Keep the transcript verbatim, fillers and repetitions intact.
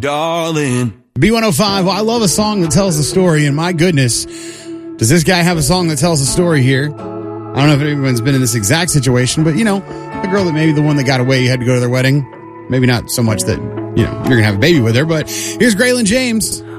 darling. B one oh five, well, I love a song that tells a story, and my goodness, does this guy have a song that tells a story here? I don't know if anyone's been in this exact situation, but, you know, the girl that maybe the one that got away, you had to go to their wedding. Maybe not so much that, you know, you're going to have a baby with her, but here's Graylin James.